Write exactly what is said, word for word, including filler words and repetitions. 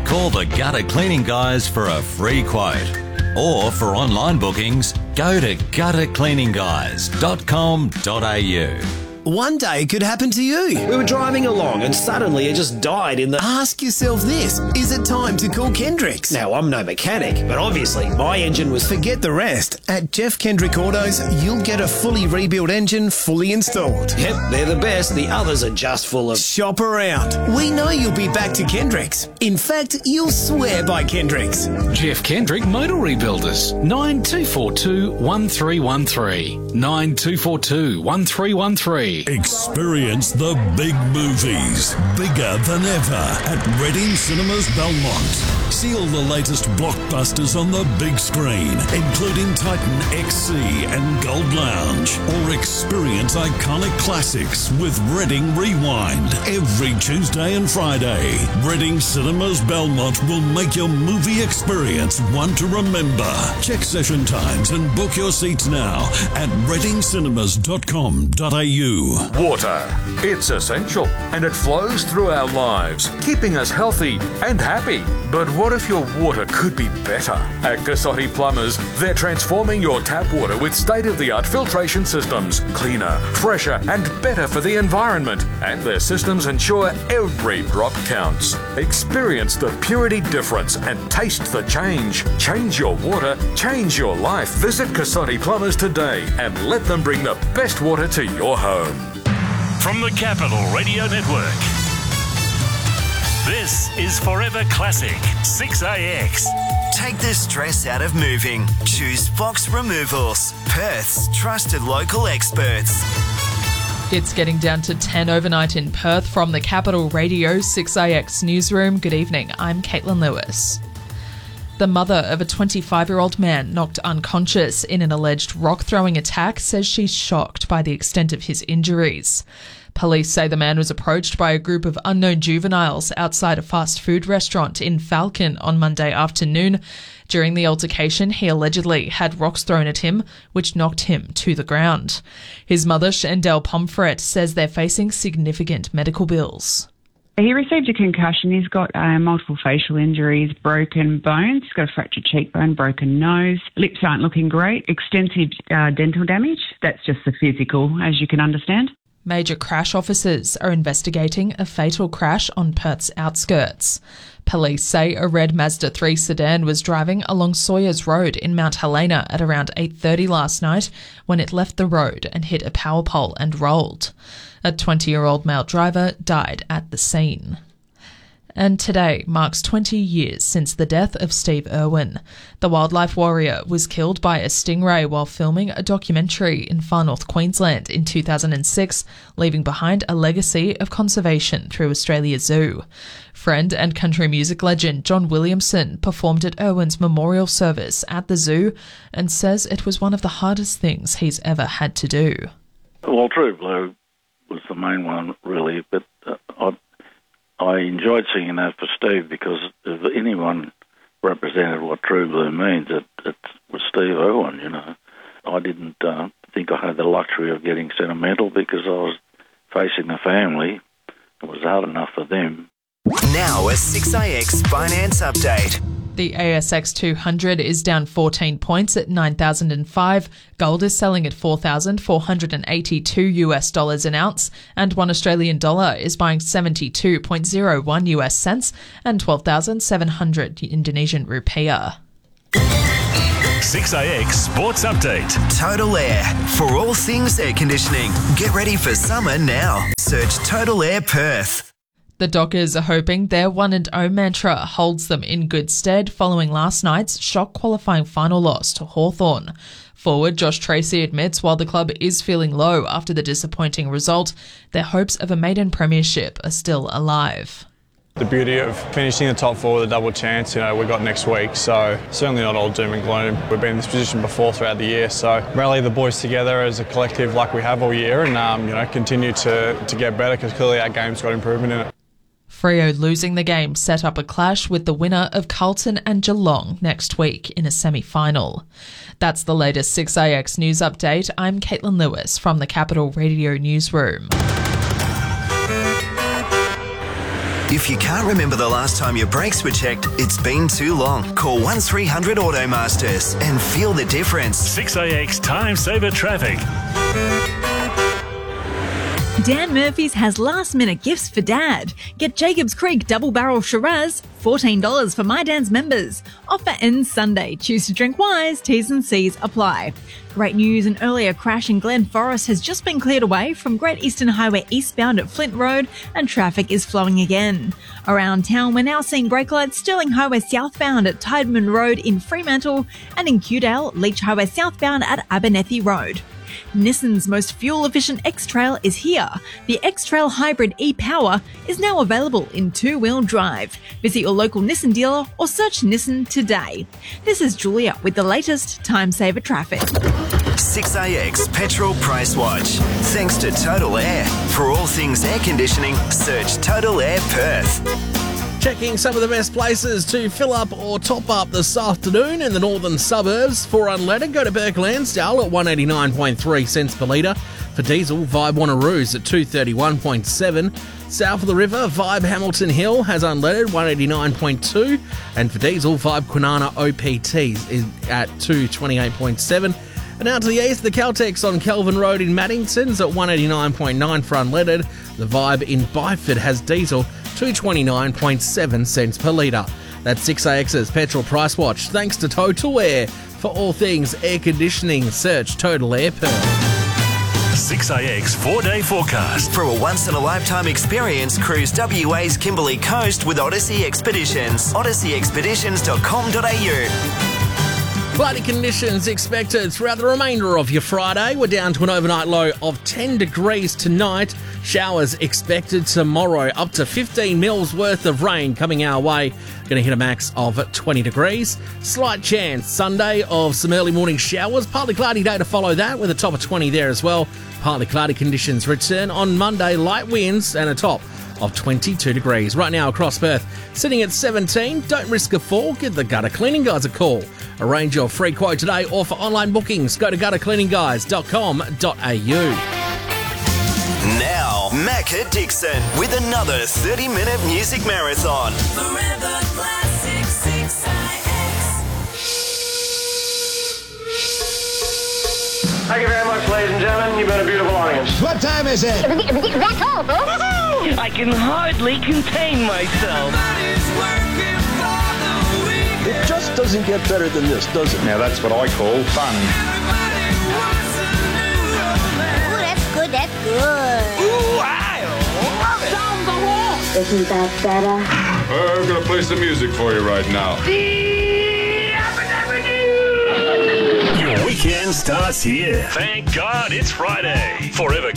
Call the Gutter Cleaning Guys for a free quote. Or for online bookings, go to gutter cleaning guys dot com dot a u. One day could happen to you. We were driving along and suddenly it just died in the... Ask yourself this, is it time to call Kendricks? Now, I'm no mechanic, but obviously my engine was... Forget the rest. At Jeff Kendrick Autos, you'll get a fully rebuilt engine fully installed. Yep, they're the best. The others are just full of... Shop around. We know you'll be back to Kendricks. In fact, you'll swear by Kendricks. Jeff Kendrick Motor Rebuilders. nine two four two, one three one three. nine two four two, one three one three. Experience the big movies, bigger than ever, at Reading Cinemas Belmont. See all the latest blockbusters on the big screen, including Titan X C and Gold Lounge. Or experience iconic classics with Reading Rewind every Tuesday and Friday. Reading Cinemas Belmont will make your movie experience one to remember. Check session times and book your seats now at reading cinemas dot com dot a u. Water. It's essential and it flows through our lives, keeping us healthy and happy. But what if your water could be better? At Cassotti Plumbers, they're transforming your tap water with state-of-the-art filtration systems, cleaner, fresher and better for the environment. And their systems ensure every drop counts. Experience the purity difference and taste the change. Change your water, change your life. Visit Cassotti Plumbers today and let them bring the best water to your home. From the Capital Radio Network, this is Forever Classic six A X. Take the stress out of moving. Choose Fox Removals, Perth's trusted local experts. It's getting down to ten overnight in Perth from the Capital Radio six A X newsroom. Good evening, I'm Caitlin Lewis. The mother of a twenty-five-year-old man knocked unconscious in an alleged rock-throwing attack says she's shocked by the extent of his injuries. Police say the man was approached by a group of unknown juveniles outside a fast food restaurant in Falcon on Monday afternoon. During the altercation, he allegedly had rocks thrown at him, which knocked him to the ground. His mother, Shandell Pomfret, says they're facing significant medical bills. He received a concussion. He's got uh, multiple facial injuries, broken bones. He's got a fractured cheekbone, broken nose. Lips aren't looking great. Extensive uh, dental damage. That's just the physical, as you can understand. Major crash officers are investigating a fatal crash on Perth's outskirts. Police say a red Mazda three sedan was driving along Sawyers Road in Mount Helena at around eight thirty last night when it left the road and hit a power pole and rolled. A twenty-year-old male driver died at the scene. And today marks twenty years since the death of Steve Irwin. The wildlife warrior was killed by a stingray while filming a documentary in far north Queensland in two thousand six, leaving behind a legacy of conservation through Australia Zoo. Friend and country music legend John Williamson performed at Irwin's memorial service at the zoo and says it was one of the hardest things he's ever had to do. Well, True Blue was the main one, really, but uh, I I enjoyed singing that for Steve because if anyone represented what True Blue means, it, it was Steve Irwin, you know. I didn't uh, think I had the luxury of getting sentimental because I was facing the family. It was hard enough for them. Now a six A X finance update. The A S X two hundred is down fourteen points at nine thousand five. Gold is selling at four thousand four hundred eighty-two US dollars an ounce, and one Australian dollar is buying seventy-two point zero one US cents and twelve thousand seven hundred Indonesian rupiah. six A X Sports Update. Total Air. For all things air conditioning. Get ready for summer now. Search Total Air Perth. The Dockers are hoping their one and oh mantra holds them in good stead following last night's shock qualifying final loss to Hawthorn. Forward Josh Tracy admits while the club is feeling low after the disappointing result, their hopes of a maiden premiership are still alive. The beauty of finishing the top four with a double chance, you know, we got next week, so certainly not all doom and gloom. We've been in this position before throughout the year, so rally the boys together as a collective like we have all year and, um, you know, continue to, to get better because clearly our game's got improvement in it. Freo losing the game set up a clash with the winner of Carlton and Geelong next week in a semi-final. That's the latest six A X news update. I'm Caitlin Lewis from the Capital Radio newsroom. If you can't remember the last time your brakes were checked, it's been too long. Call one three hundred Automasters and feel the difference. six A X Time Saver Traffic. Dan Murphy's has last-minute gifts for Dad. Get Jacobs Creek Double Barrel Shiraz, fourteen dollars for My Dan's members. Offer ends Sunday. Choose to drink wise. T's and C's apply. Great news, an earlier crash in Glen Forest has just been cleared away from Great Eastern Highway eastbound at Flint Road, and traffic is flowing again. Around town, we're now seeing brake lights Stirling Highway southbound at Tideman Road in Fremantle, and in Kewdale, Leach Highway southbound at Abernethy Road. Nissan's most fuel-efficient X-Trail is here. The X-Trail Hybrid e-Power is now available in two-wheel drive. Visit your local Nissan dealer or search Nissan today. This is Julia with the latest Time Saver Traffic. six A X Petrol Price Watch. Thanks to Total Air. For all things air conditioning, search Total Air Perth. Checking some of the best places to fill up or top up this afternoon in the northern suburbs. For unleaded, go to Burke Lansdale at one eighty-nine point three cents per litre. For diesel, Vibe Wanneroo's at two thirty-one point seven. South of the river, Vibe Hamilton Hill has unleaded one eighty-nine point two. And for diesel, Vibe Kwinana O P T is at two twenty-eight point seven. And out to the east, the Caltex on Kelvin Road in Maddington's at one eighty-nine point nine for unleaded. The Vibe in Byford has diesel two twenty-nine point seven cents per litre. That's six A X's Petrol Price Watch. Thanks to Total Air. For all things air conditioning, search Total Air Perth. six A X four-day forecast. For a once-in-a-lifetime experience, cruise W A's Kimberley Coast with Odyssey Expeditions. odyssey expeditions dot com dot a u. Cloudy conditions expected throughout the remainder of your Friday. We're down to an overnight low of ten degrees tonight. Showers expected tomorrow. Up to fifteen mils worth of rain coming our way. Going to hit a max of twenty degrees. Slight chance Sunday of some early morning showers. Partly cloudy day to follow that with a top of twenty there as well. Partly cloudy conditions return on Monday. Light winds and a top of twenty-two degrees. Right now across Perth, sitting at seventeen. Don't risk a fall. Give the gutter cleaning guys a call. Arrange your free quote today, or for online bookings, go to gutter cleaning guys dot com dot a u. Now, Macca Dixon with another thirty-minute music marathon. Forever Classic six A X. Thank you very much, ladies and gentlemen. You've been a beautiful audience. What time is it? That's all, folks. I can hardly contain myself. It just doesn't get better than this, does it? Now that's what I call fun. Ooh, that's good, that's good. Ooh, I love it. Down the wall. Isn't that better? Uh, I'm going to play some music for you right now. Your weekend starts here. Thank God it's Friday. Forever